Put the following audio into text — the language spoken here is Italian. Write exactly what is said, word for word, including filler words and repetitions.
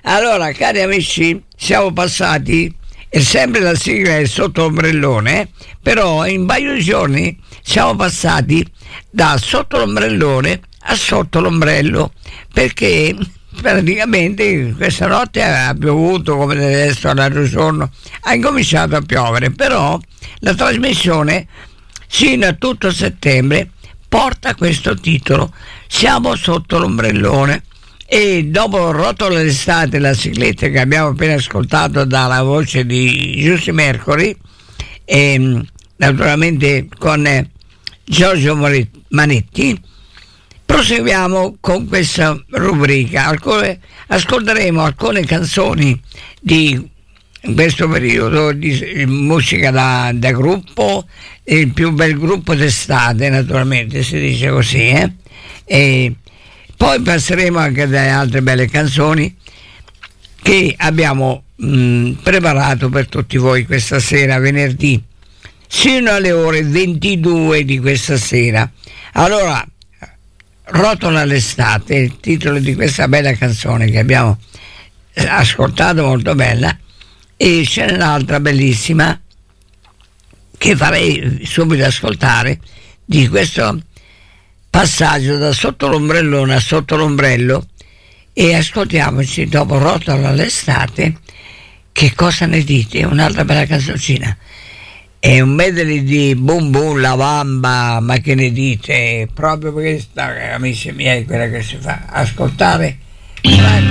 Allora, cari amici, siamo passati, e sempre la sigla è sotto l'ombrellone, però in un paio di giorni siamo passati da sotto l'ombrellone a sotto l'ombrello, perché praticamente questa notte ha piovuto come del resto l'altro giorno, ha incominciato a piovere, però la trasmissione sino a tutto settembre porta questo titolo: siamo sotto l'ombrellone. E dopo Rotola l'estate, la sigletta che abbiamo appena ascoltato dalla voce di Giussi Mercoli, e naturalmente con eh, Giorgio Manetti, proseguiamo con questa rubrica. Alcune, ascolteremo alcune canzoni di in questo periodo di musica da, da gruppo, il più bel gruppo d'estate, naturalmente si dice così, eh? E poi passeremo anche dalle altre belle canzoni che abbiamo mh, preparato per tutti voi questa sera, venerdì, sino alle ore ventidue di questa sera. Allora, Rotola l'estate, il titolo di questa bella canzone che abbiamo ascoltato, molto bella, e ce n'è un'altra bellissima che farei subito ascoltare, di questo passaggio da sotto l'ombrellone a sotto l'ombrello, e ascoltiamoci dopo Rotola l'estate. Che cosa ne dite? Un'altra bella canzoncina, è un medley di Boom Boom La Bamba, ma che ne dite? Proprio questa, amici miei, quella che si fa ascoltare